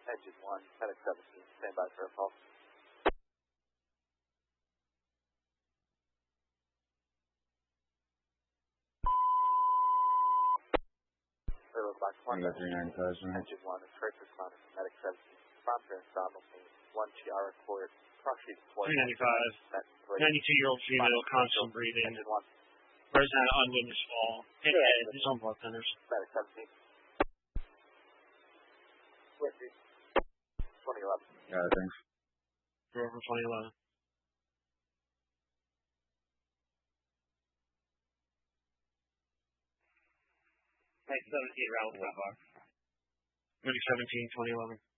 Engine 1, medic 17, stand by for a pulse. River Box 1, Engine 1, is first responder, medic 17, prompt and ensemble, 1 Chiara Court, cross sheet 395, 92-year-old female, constant breathing, Engine 1. Present at unwitnessed fall, hit head, his own blood thinners. Medic 17. Whiskey, 2011. Thanks. Rover 2011. Medic 17, round 5 bar. Medic 17, 2011.